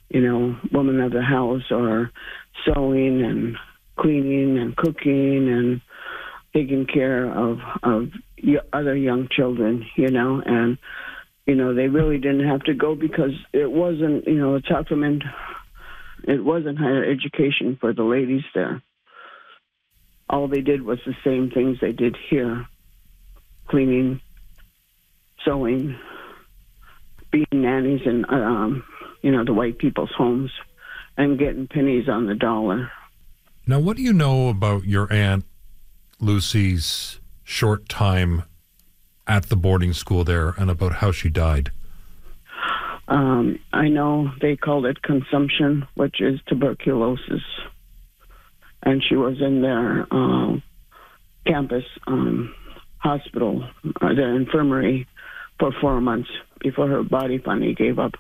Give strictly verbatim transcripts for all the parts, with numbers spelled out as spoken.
you know, woman of the house or sewing and cleaning and cooking and taking care of, of other young children, you know, and, you know, they really didn't have to go because it wasn't, you know, Tuckerman, it wasn't higher education for the ladies there. All they did was the same things they did here, cleaning, sewing, being nannies in, um, you know, the white people's homes and getting pennies on the dollar. Now, what do you know about your Aunt Lucy's short time at the boarding school there and about how she died? Um, I know they called it consumption, which is tuberculosis. And she was in their uh, campus um, hospital, uh, the infirmary, for four months before her body finally gave up.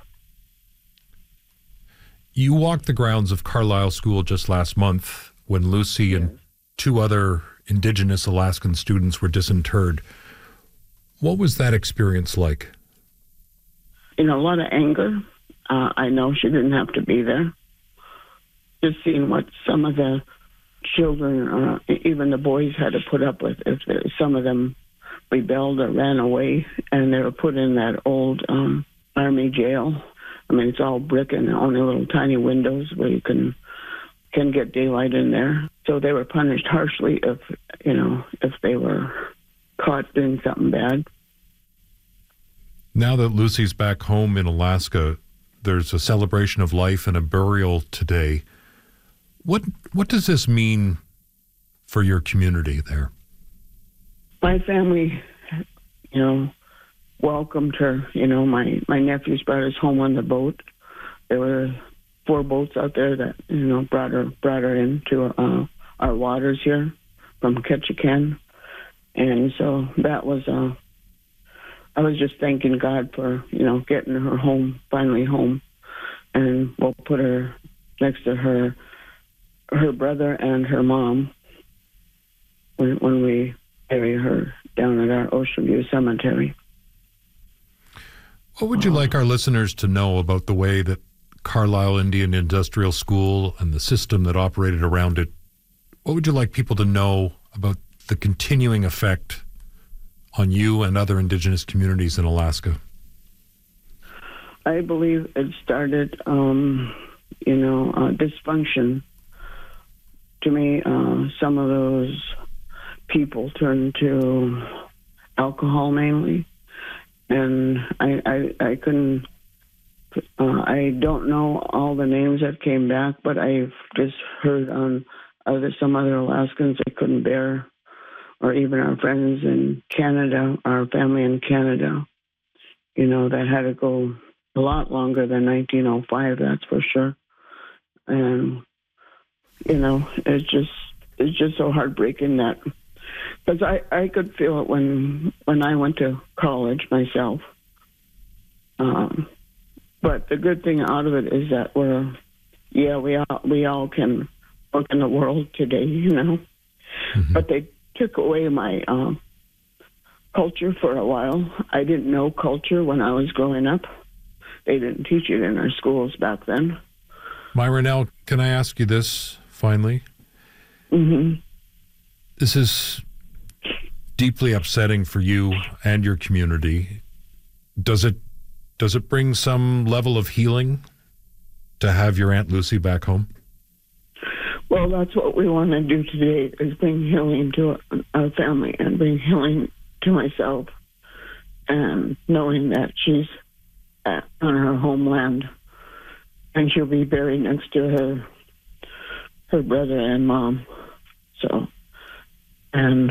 You walked the grounds of Carlisle School just last month when Lucy yes. and two other Indigenous Alaskan students were disinterred. What was that experience like? You know, a lot of anger. Uh, I know she didn't have to be there. Just seeing what some of the children, uh, even the boys, had to put up with if there, some of them rebelled or ran away, and they were put in that old um, army jail. I mean, it's all brick and only little tiny windows where you can can get daylight in there. So they were punished harshly if, you know, if they were caught doing something bad. Now that Lucy's back home in Alaska, there's a celebration of life and a burial today. What what does this mean for your community there? My family, you know, welcomed her. You know, my, my nephews brought us home on the boat. There were four boats out there that, you know, brought her brought her into uh, our waters here from Ketchikan. And so that was, uh, I was just thanking God for, you know, getting her home, finally home. And we'll put her next to her her brother and her mom when, when we bury her down at our Ocean View Cemetery. What would you like our listeners to know about the way that Carlisle Indian Industrial School and the system that operated around it? What would you like people to know about the continuing effect on you and other Indigenous communities in Alaska? I believe it started, um, you know, uh, dysfunction. To me, uh, some of those people turned to alcohol mainly. And I, I, I couldn't, uh, I don't know all the names that came back, but I've just heard on other, some other Alaskans they couldn't bear, or even our friends in Canada, our family in Canada, you know, that had to go a lot longer than nineteen oh five, that's for sure. And, you know, it's just, it's just so heartbreaking that, because I, I could feel it when when I went to college myself. Um, but the good thing out of it is that we're, yeah, we all, we all can work in the world today, you know. Mm-hmm. But they took away my um, culture for a while. I didn't know culture when I was growing up. They didn't teach it in our schools back then. Myra, now, can I ask you this finally? Mm-hmm. This is deeply upsetting for you and your community. Does it does it bring some level of healing to have your Aunt Lucy back home? Well, that's what we want to do today, is bring healing to our family and bring healing to myself, and knowing that she's at, on her homeland and she'll be buried next to her her brother and mom. So, and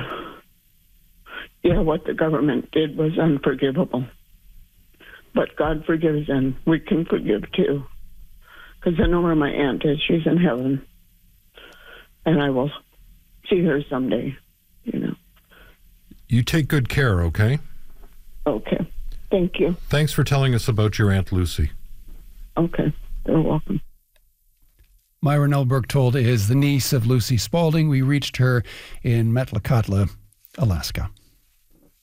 yeah, what the government did was unforgivable. But God forgives, and we can forgive too. Because I know where my aunt is. She's in heaven. And I will see her someday, you know. You take good care, okay? Okay. Thank you. Thanks for telling us about your Aunt Lucy. Okay. You're welcome. Myra Nell Berchtold is the niece of Lucy Spaulding. We reached her in Metlakatla, Alaska.